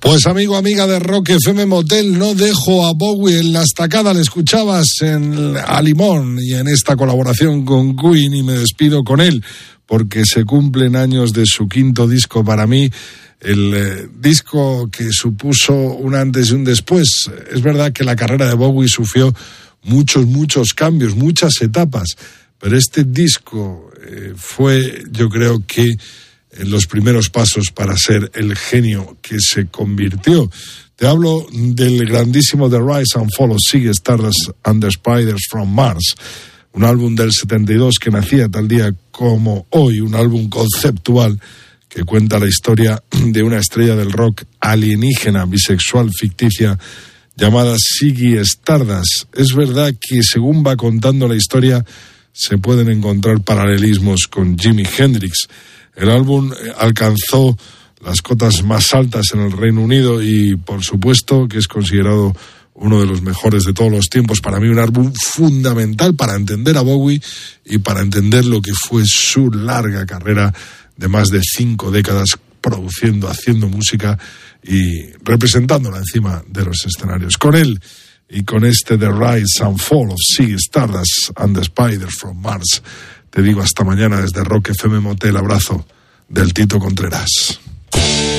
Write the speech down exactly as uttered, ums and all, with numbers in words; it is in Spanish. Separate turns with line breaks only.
Pues amigo, amiga de Rock F M Motel, no dejo a Bowie en la estacada. Le escuchabas en A Limón y en esta colaboración con Queen, y me despido con él porque se cumplen años de su quinto disco. Para mí, el eh, disco que supuso un antes y un después. Es verdad que la carrera de Bowie sufrió muchos, muchos cambios, muchas etapas, pero este disco eh, fue, yo creo que, en los primeros pasos para ser el genio que se convirtió. Te hablo del grandísimo The Rise and Fall of Ziggy Stardust and the Spiders from Mars, un álbum del setenta y dos que nacía tal día como hoy, un álbum conceptual que cuenta la historia de una estrella del rock alienígena, bisexual, ficticia, llamada Ziggy Stardust. Es verdad que según va contando la historia se pueden encontrar paralelismos con Jimi Hendrix. El álbum alcanzó las cotas más altas en el Reino Unido y, por supuesto, que es considerado uno de los mejores de todos los tiempos. Para mí, un álbum fundamental para entender a Bowie y para entender lo que fue su larga carrera de más de cinco décadas produciendo, haciendo música y representándola encima de los escenarios. Con él y con este The Rise and Fall of Ziggy Stardust and the Spiders from Mars, te digo hasta mañana desde Rock F M Motel. Abrazo del Tito Contreras.